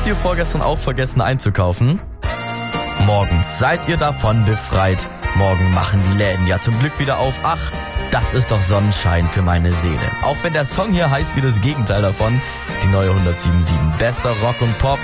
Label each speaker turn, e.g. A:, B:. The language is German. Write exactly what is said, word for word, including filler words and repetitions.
A: ihr vorgestern auch vergessen einzukaufen? Morgen seid ihr davon befreit. Morgen machen die Läden ja zum Glück wieder auf. Ach, das ist doch Sonnenschein für meine Seele. Auch wenn der Song hier heißt wie das Gegenteil davon. Die neue hundertsieben Komma sieben. Bester Rock und Pop.